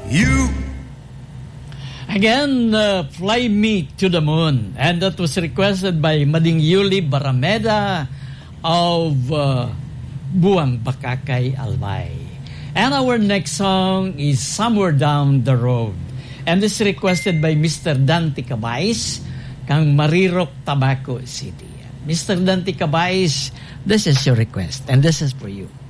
You. Again, Fly Me to the Moon. And that was requested by Mading Yuli Barameda of Buang Bakakay, Albay. And our next song is Somewhere Down the Road. And this is requested by Mr. Dante Cabais, kang Marirok, Tabaco City. Mr. Dante Cabais, this is your request, and this is for you.